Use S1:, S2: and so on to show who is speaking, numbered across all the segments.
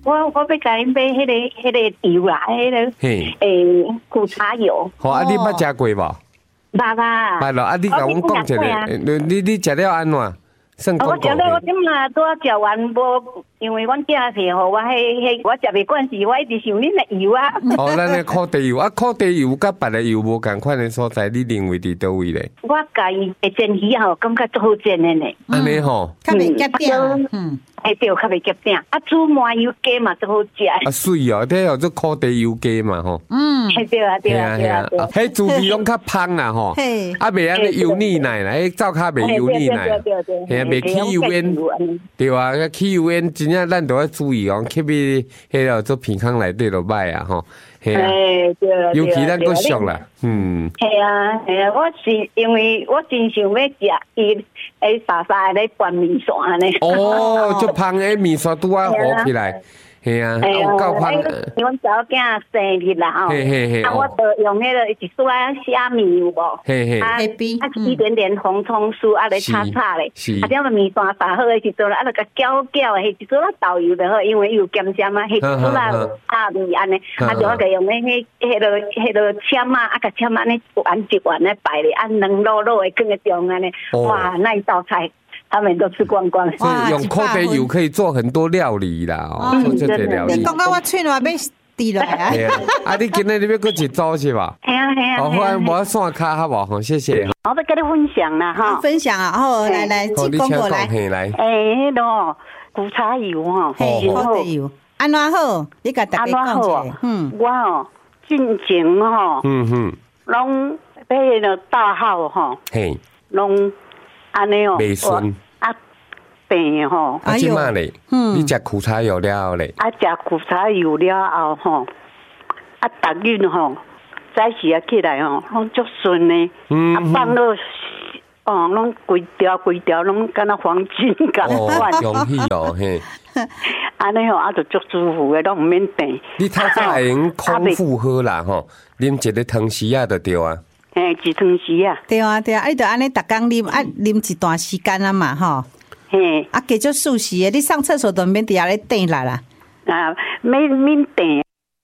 S1: 我要甲你买迄个油啦，苦茶油。
S2: 好啊，你捌食过无？
S1: 捌啦。
S2: 捌咯，啊，你甲阮讲一个，你食了安怎？算讲
S1: 我食了，我今嘛拄啊食完无，因为阮囝摕互我迄我食袂惯势，我一直想恁的油啊。
S2: 哦，咱的烤地油啊，烤地油甲别的油无共款的所在，你认为伫倒位咧？
S1: 我家己的煎鱼吼，感觉足好煎的呢。
S2: 安尼吼，
S3: 较袂夹定，
S1: 对，较袂夹定。啊，煮麻油鸡嘛足好食。
S2: 啊，水哦，这叫做烤地油鸡嘛吼。
S1: 对啊，对啊，对啊。
S2: 迄猪皮拢较芳啦吼，啊，袂安尼油腻奶啦，迄灶骹袂油腻奶，嘿，袂起油烟，对啊，起油烟真正咱都要注意哦，吸去迄个做鼻孔内底就歹啊吼。嘿啊，尤其咱够俗啦，
S1: 系啊，我是因为我真想要食伊沙沙的拌面线呢。
S2: 哦，就芳的面线拄啊糊起来。系啊，够芳。
S1: 阮查某囝生日啦吼，啊，我就用迄个一撮虾米有无？啊，一点点红葱酥，啊，来炒炒咧。啊，点个面线炸好诶时阵啦，啊，就甲搅搅诶，一撮豆油就好，因为有咸咸啊，迄一撮炒味安尼，啊，就我甲用迄个签啊，啊，甲签安尼一丸咧摆咧，啊，软糯糯诶，放在中安尼，哇，那一道菜。他们都吃光光，
S2: 所以用烤地油可以做很多料理啦，做这些料理。
S3: 你讲到我嘴嘛要滴落来啊！
S2: 啊，你今日你要搁一组是吧？
S1: 系啊系啊。
S2: 好，我线卡好不好？谢谢。
S1: 我要跟你分享啦哈。
S3: 分享啊，好，来，请讲过来。
S2: 来。
S1: 迄个苦茶油吼，
S3: 烤地油，安怎好？你甲大家讲一下。
S1: 我哦，进前吼，拢买迄个大号吼，拢。安尼哦，
S2: 袂顺
S1: 啊，病吼。
S2: 啊，即马咧，你食苦茶油了后咧，
S1: 啊，食苦茶油了后吼，啊，逐日吼，早时啊起来吼，拢足顺呢。啊，放落哦，拢规条拢敢若黄金共款。
S2: 容易哦，嘿。
S1: 安尼吼，啊，就足舒服的，拢毋免病。
S2: 你透早会用空腹喝啦吼，啉一个汤匙啊就对啊。
S1: 一汤匙啊，
S3: 对啊，你就安尼逐工啉，啊啉一段时间啊嘛，吼，啊加足舒适的，你上厕所都免伫遐咧等啦，
S1: 啊免等。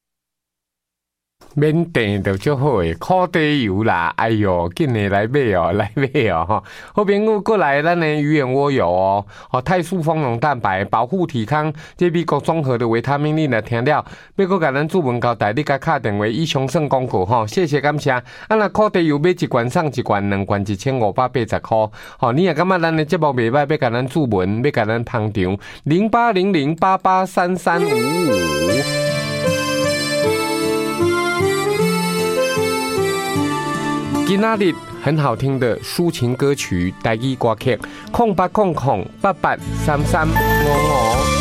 S2: 免订就足好诶，烤地油啦，哎哟，紧诶来买哦，来买哦吼！好朋友过来，咱诶鱼眼窝油哦，泰素丰隆蛋白保护体康，这美国综合的维他命 D 来听了，要搁甲咱注文交代，你甲敲电话以上算广告吼，谢谢感谢。啊，若烤地油买一罐送一罐，2罐1580块。吼，你也感觉咱诶节目袂歹，要甲咱注文，要甲咱捧场，0800883355。今仔日很好听的抒情歌曲，台语歌曲，0800883355。